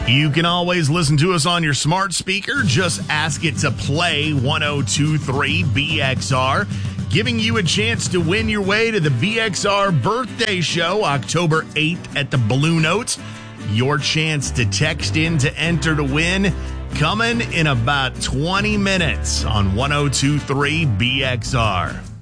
You can always listen to us on your smart speaker. Just ask it to play 1023 BXR, giving you a chance to win your way to the BXR birthday show October 8th at the Blue Notes. Your chance to text in to enter to win coming in about 20 minutes on 1023 BXR.